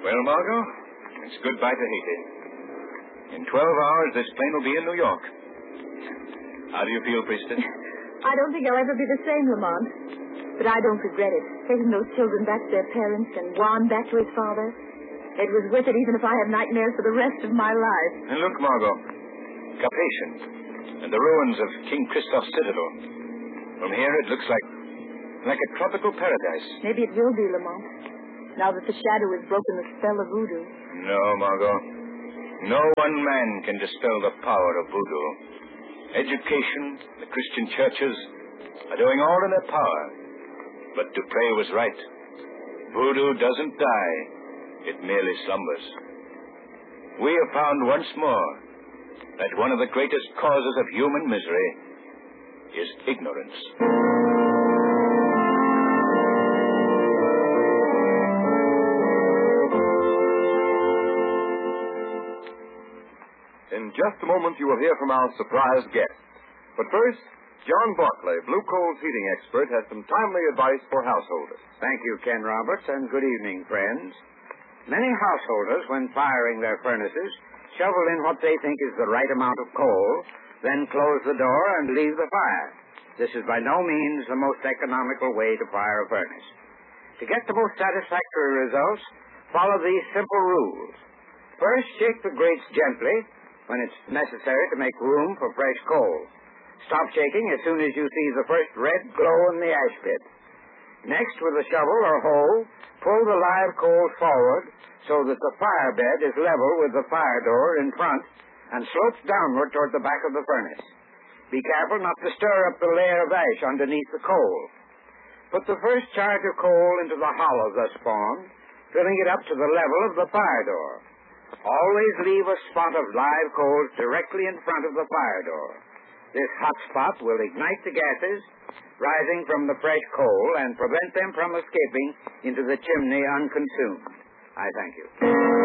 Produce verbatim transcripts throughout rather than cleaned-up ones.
Well, Margot, it's goodbye to Haiti. In twelve hours, this plane will be in New York. How do you feel, Priestess? I don't think I'll ever be the same, Lamont. But I don't regret it. Taking those children back to their parents and Juan back to his father. It was worth it even if I have nightmares for the rest of my life. And look, Margot. Carpathian and the ruins of King Christoph's citadel. From here, it looks like like a tropical paradise. Maybe it will be, Lamont. Now that the shadow has broken the spell of voodoo. No, Margot. No one man can dispel the power of voodoo. Education, the Christian churches are doing all in their power. But Dupre was right. Voodoo doesn't die. It merely slumbers. We have found once more that one of the greatest causes of human misery is ignorance. In just a moment, you will hear from our surprise guest. But first, John Barclay, Blue Coal's heating expert, has some timely advice for householders. Thank you, Ken Roberts, and good evening, friends. Many householders, when firing their furnaces, shovel in what they think is the right amount of coal, then close the door and leave the fire. This is by no means the most economical way to fire a furnace. To get the most satisfactory results, follow these simple rules. First, shake the grates gently when it's necessary to make room for fresh coal. Stop shaking as soon as you see the first red glow in the ash pit. Next, with a shovel or hoe, pull the live coals forward so that the fire bed is level with the fire door in front and slopes downward toward the back of the furnace. Be careful not to stir up the layer of ash underneath the coal. Put the first charge of coal into the hollow thus formed, filling it up to the level of the fire door. Always leave a spot of live coals directly in front of the fire door. This hot spot will ignite the gases rising from the fresh coal and prevent them from escaping into the chimney unconsumed. I thank you.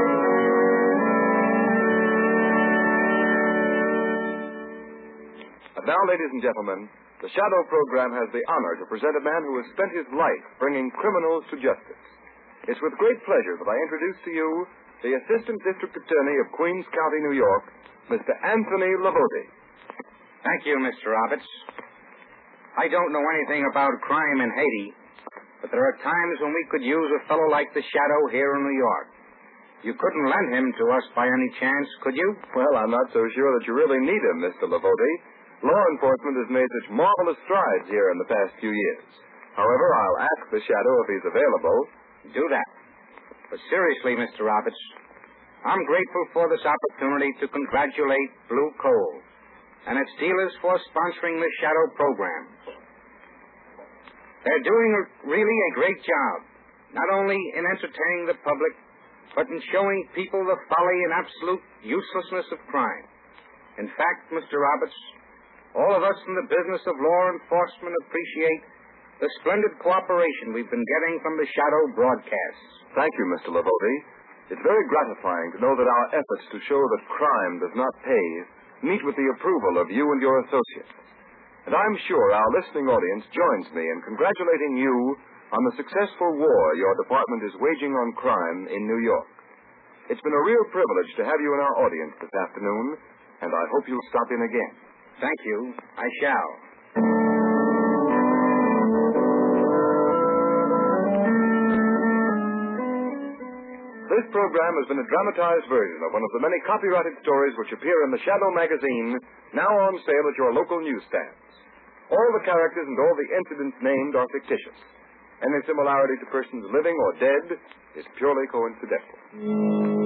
And now, ladies and gentlemen, the Shadow program has the honor to present a man who has spent his life bringing criminals to justice. It's with great pleasure that I introduce to you the Assistant District Attorney of Queens County, New York, Mister Anthony Lavote. Thank you, Mister Roberts. I don't know anything about crime in Haiti, but there are times when we could use a fellow like the Shadow here in New York. You couldn't lend him to us by any chance, could you? Well, I'm not so sure that you really need him, Mister Lavote. Law enforcement has made such marvelous strides here in the past few years. However, I'll ask the Shadow if he's available. Do that. But seriously, Mister Roberts, I'm grateful for this opportunity to congratulate Blue Coal and its dealers for sponsoring the Shadow program. They're doing a, really a great job, not only in entertaining the public, but in showing people the folly and absolute uselessness of crime. In fact, Mister Roberts, all of us in the business of law enforcement appreciate the splendid cooperation we've been getting from the Shadow broadcasts. Thank you, Mister Lavote. It's very gratifying to know that our efforts to show that crime does not pay meet with the approval of you and your associates. And I'm sure our listening audience joins me in congratulating you on the successful war your department is waging on crime in New York. It's been a real privilege to have you in our audience this afternoon, and I hope you'll stop in again. Thank you. I shall. This program has been a dramatized version of one of the many copyrighted stories which appear in the Shadow magazine, now on sale at your local newsstands. All the characters and all the incidents named are fictitious. Any similarity to persons living or dead is purely coincidental.